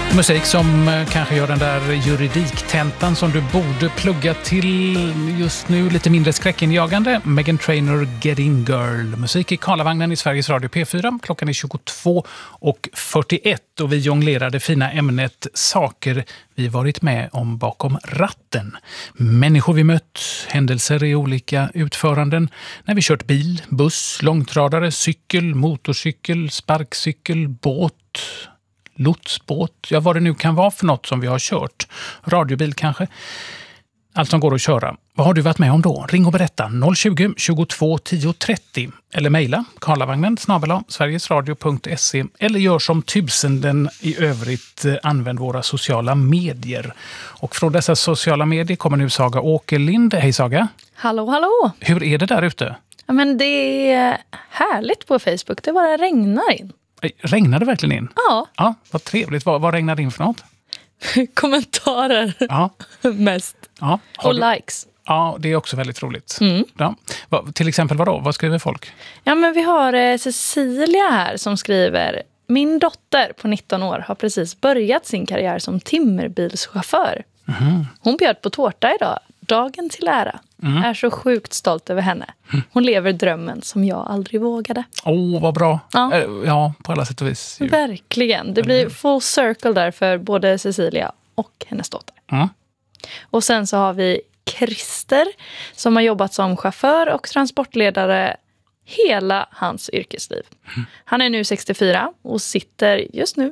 Musik som kanske gör den där juridiktentan som du borde plugga till just nu lite mindre skräckinjagande. Meghan Trainor, Getting Girl. Musik i Karlavagnen i Sveriges Radio P4. Klockan är 22:41 och vi jonglerar det fina ämnet saker vi varit med om bakom ratten. Människor vi mött, händelser i olika utföranden. När vi kört bil, buss, långtradare, cykel, motorcykel, sparkcykel, båt, lotsbåt, ja vad det nu kan vara för något som vi har kört. Radiobil kanske. Allt som går att köra. Vad har du varit med om då? Ring och berätta 020 22 10 30 eller mejla karlavagnen@sverigesradio.se eller gör som tusenden i övrigt, använd våra sociala medier. Och från dessa sociala medier kommer nu Saga Åkerlind. Hej Saga! Hallå, hallå! Hur är det där ute? Ja, men det är härligt på Facebook. Det bara regnar in. Regnar det verkligen in? Ja. Ja, vad trevligt. Vad regnar det in för något? Kommentarer. Ja. Mest. Ja. Och likes. Ja, det är också väldigt roligt. Mm. Ja. Till exempel vadå? Vad skriver folk? Ja, men vi har Cecilia här som skriver: min dotter på 19 år har precis börjat sin karriär som timmerbilschaufför. Mm. Hon bjöd på tårta idag. Dagen till ära. Är så sjukt stolt över henne. Hon lever drömmen som jag aldrig vågade. Vad bra. Ja. Ja, på alla sätt och vis. Ju. Verkligen. Det blir full circle där för både Cecilia och hennes dotter. Mm. Och sen så har vi Christer som har jobbat som chaufför och transportledare hela hans yrkesliv. Han är nu 64 och sitter just nu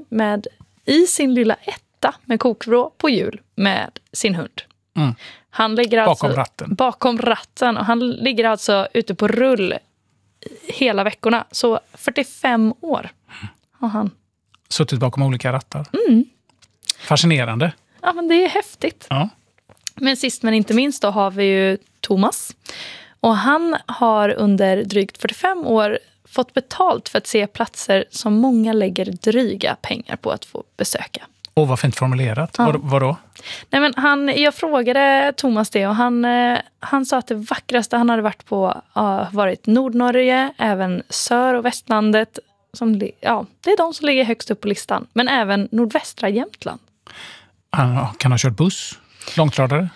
i sin lilla etta med kokvrå på hjul med sin hund. Mm. Han ligger bakom ratten och han ligger alltså ute på rull hela veckorna. Så 45 år har han. Suttit bakom olika rattar. Mm. Fascinerande. Ja, men det är häftigt. Ja. Men sist men inte minst då har vi ju Thomas. Och han har under drygt 45 år fått betalt för att se platser som många lägger dryga pengar på att få besöka. Vad fint formulerat. Ja. Vadå? Nej, men jag frågade Thomas det och han sa att det vackraste han hade varit på varit Nordnorge, även Sör- och Västlandet. Det är de som ligger högst upp på listan. Men även nordvästra Jämtland. Han kan ha kört buss, långtradare.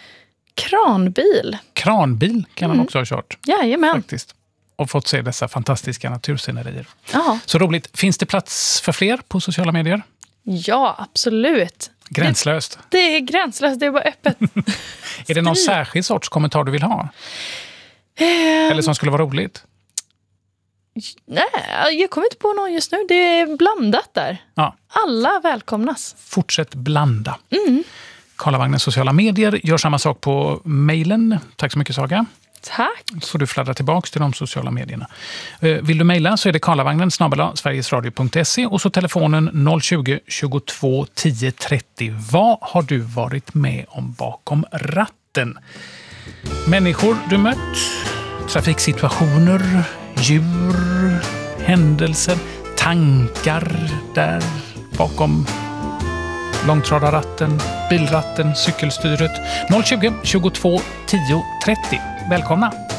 Kranbil kan han också ha kört. Jajamän. Faktiskt. Och fått se dessa fantastiska naturscenerier. Aha. Så roligt. Finns det plats för fler på sociala medier? Ja, absolut. Gränslöst. Det är gränslöst, det är bara öppet. Är det någon särskild sorts kommentar du vill ha? Eller som skulle vara roligt? Nej, jag kommer inte på någon just nu. Det är blandat där. Ja. Alla välkomnas. Fortsätt blanda. Mm. Karlavagnens sociala medier gör samma sak på mejlen. Tack så mycket Saga. Tack. Så får du fladdra tillbaka till de sociala medierna. Vill du mejla så är det karlavagnen@sverigesradio.se och så telefonen 020 22 10 30. Vad har du varit med om bakom ratten? Människor du mött, trafiksituationer, djur, händelser, tankar där bakom långtradarratten, bilratten, cykelstyret. 020 22 10 30. Välkomna!